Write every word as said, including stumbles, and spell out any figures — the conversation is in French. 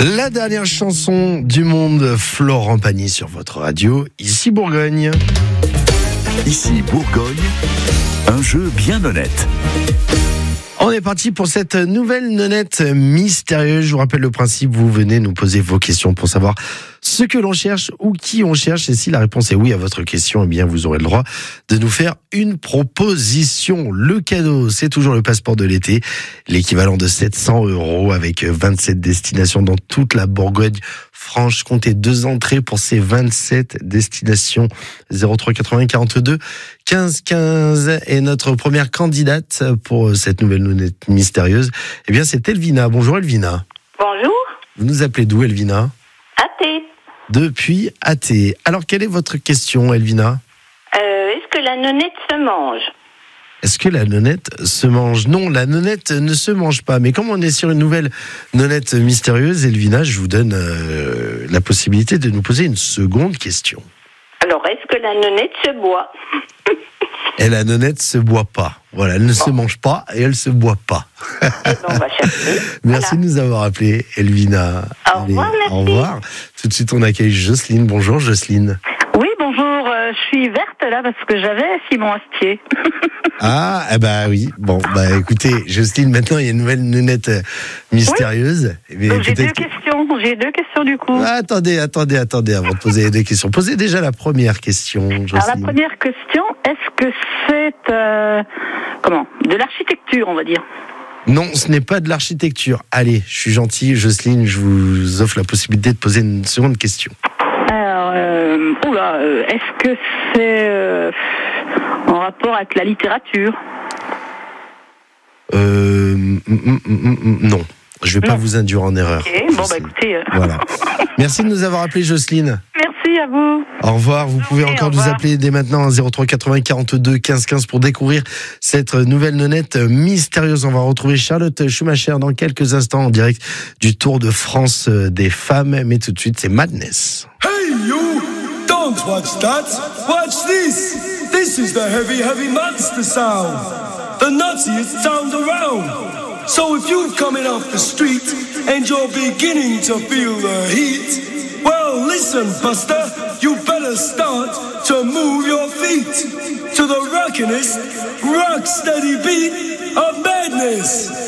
La dernière chanson du monde, Florent Pagny sur votre radio, ici Bourgogne. Ici Bourgogne, un jeu bien honnête. On est parti pour cette nouvelle nonnette mystérieuse. Je vous rappelle le principe, vous venez nous poser vos questions pour savoir ce que l'on cherche ou qui on cherche. Et si la réponse est oui à votre question, eh bien vous aurez le droit de nous faire une proposition. Le cadeau, c'est toujours le passeport de l'été, l'équivalent de sept cents euros avec vingt-sept destinations dans toute la Bourgogne-Franche-Comté. Deux entrées pour ces vingt-sept destinations. zéro trois quatre-vingts quarante-deux quinze quinze. Et notre première candidate pour cette nouvelle nonnette mystérieuse, eh bien c'est Elvina. Bonjour Elvina. Bonjour. Vous nous appelez d'où Elvina ? Athée. Depuis Athée. Alors quelle est votre question Elvina ? Euh, est-ce que la nonnette se mange ? Est-ce que la nonnette se mange ? Non, la nonnette ne se mange pas. Mais comme on est sur une nouvelle nonnette mystérieuse, Elvina, je vous donne euh, la possibilité de nous poser une seconde question. Alors, est-ce que la nonnette se boit ? Et la nonnette se boit pas. Voilà, elle ne bon. se mange pas et elle se boit pas. Et ben, on va chercher. Merci voilà. de nous avoir appelé, Elvina. Au revoir, Allez, merci. Au revoir. Tout de suite, on accueille Jocelyne. Bonjour, Jocelyne. Oui, bonjour. Euh, je suis verte là parce que j'avais Simon Astier. Ah, eh ben oui. Bon, bah écoutez, Jocelyne, maintenant il y a une nouvelle nonnette euh, mystérieuse. Oui. Donc, j'ai deux que... questions. J'ai deux questions du coup. Ah, attendez, attendez, attendez, avant de poser les deux questions. Posez déjà la première question, Jocelyne. Alors la première question, est-ce que c'est euh, comment de l'architecture, on va dire ? Non, ce n'est pas de l'architecture. Allez, je suis gentil, Jocelyne, je vous offre la possibilité de poser une seconde question. Alors, euh, oula, euh, est-ce que c'est euh, en rapport avec la littérature ? Euh, mm, mm, mm, mm, non, je ne vais pas non. vous induire en erreur. Ok, bon bah écoutez. Euh... Voilà. Merci de nous avoir appelé, Jocelyne. Merci à vous. Au revoir. Vous pouvez okay, encore nous appeler dès maintenant à zéro trois quatre-vingts quarante-deux quinze quinze pour découvrir cette nouvelle nonnette mystérieuse. On va retrouver Charlotte Schumacher dans quelques instants en direct du Tour de France des femmes. Mais tout de suite, c'est Madness. Hey you! Don't watch that! Watch this! This is the heavy, heavy monster sound! The nuttiest sound around! So if you're coming off the street and you're beginning to feel the heat, well, listen, Buster, you better start to move your feet to the rockinest, rock steady beat of madness.